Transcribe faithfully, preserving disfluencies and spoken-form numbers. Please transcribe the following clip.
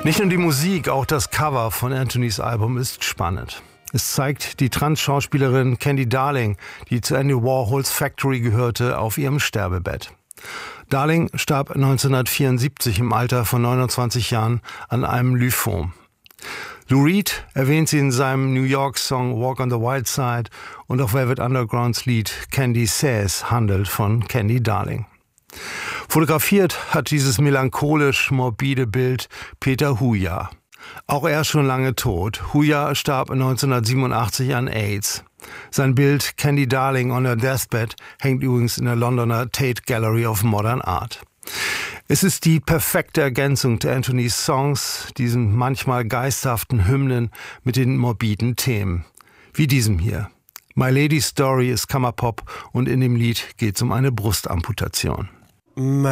Nicht nur die Musik, auch das Cover von Anthonys Album ist spannend. Es zeigt die Trans-Schauspielerin Candy Darling, die zu Andy Warhols Factory gehörte, auf ihrem Sterbebett. Darling starb neunzehnhundertvierundsiebzig im Alter von neunundzwanzig Jahren an einem Lymphom. Lou Reed erwähnt sie in seinem New York-Song Walk on the Wild Side und auch Velvet Undergrounds Lied Candy Says handelt von Candy Darling. Fotografiert hat dieses melancholisch-morbide Bild Peter Huja. Auch er ist schon lange tot. Huja starb neunzehnhundertsiebenundachtzig an AIDS. Sein Bild Candy Darling on her Deathbed hängt übrigens in der Londoner Tate Gallery of Modern Art. Es ist die perfekte Ergänzung der Anthonys Songs, diesen manchmal geisterhaften Hymnen mit den morbiden Themen. Wie diesem hier. My Lady's Story ist Kammerpop und in dem Lied geht es um eine Brustamputation.